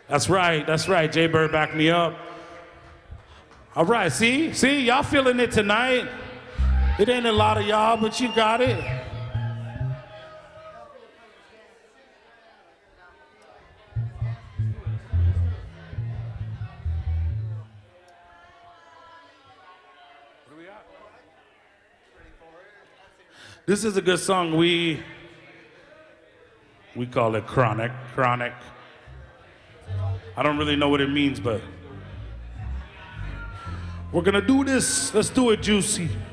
That's right. Jay Bird backed me up. All right, see, y'all feeling it tonight. It ain't a lot of y'all, but you got it. This is a good song. We call it Chronic. I don't really know what it means, but we're gonna do this. Let's do it, Juicy.